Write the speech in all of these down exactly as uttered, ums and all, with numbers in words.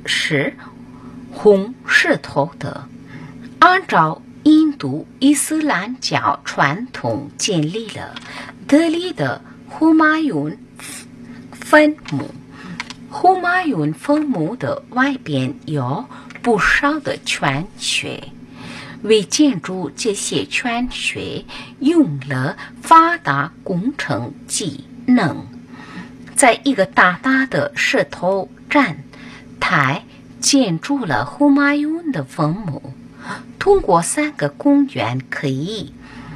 是红石头的，按照印度伊斯兰教传统建立了德里的胡马雍坟墓。胡马雍坟墓的外边有不少的泉穴，为建筑这些泉穴用了发达工程技能，在一个大大的石头站台建筑了胡马雍的坟墓。通过三个公园可以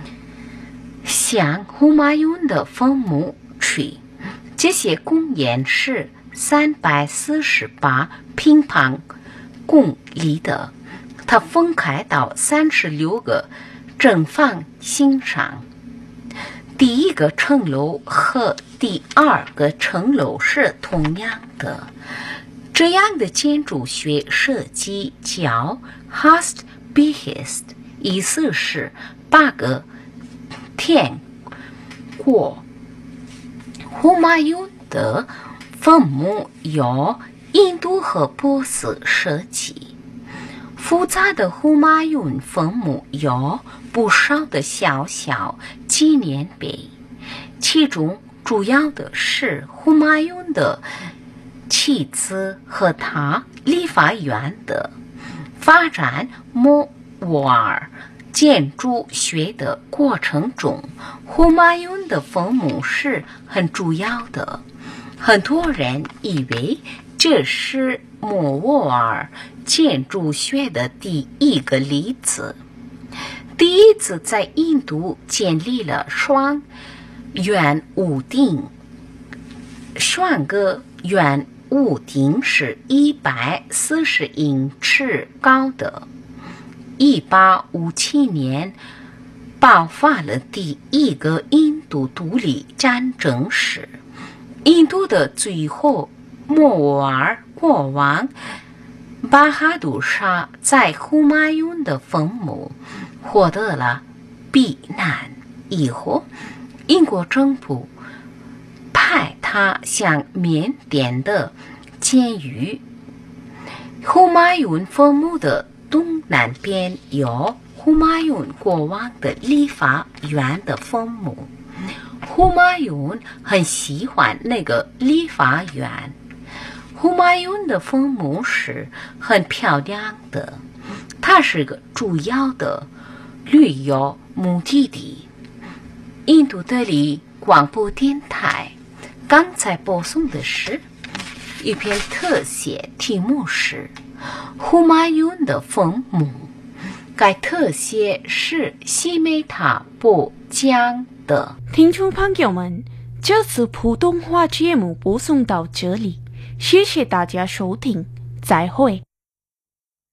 向胡马雍的坟墓去，这些公园是三百四十八平方公里的，它分开到三十六个正方形上。第一个城楼和第二个城楼是同样的。这样的建筑学设计叫 Hast Behest， 意思是八个天国。胡马雍的坟墓由印度和波斯设计。复杂的胡马雍坟墓有不少的小小纪念碑，其中主要的是胡马雍的妻子和他理发院的发展。摩瓦尔建筑学的过程中，胡马雍的坟墓是很主要的。很多人以为这是摩瓦尔建筑学的第一个例子。第一次在印度建立了双圆屋顶，双个圆屋顶是一百四十英尺高的。一八五七年爆发了第一个印度独立战争时，印度的最后摩瓦尔国王巴哈杜沙在胡马雍的坟墓获得了避难以后，英国政府派他向缅甸的监狱。胡马雍坟墓的东南边有胡马雍国王的理发院的坟墓。胡马雍很喜欢那个理发院。胡马雍的坟墓是很漂亮的，它是个主要的旅游目的地。印度德里广播电台刚才播送的是一篇特写，题目是胡马雍的坟墓。该特写是西梅塔播讲的。 听众朋友们，这次普通话节目播送到这里，谢谢大家收听，再会。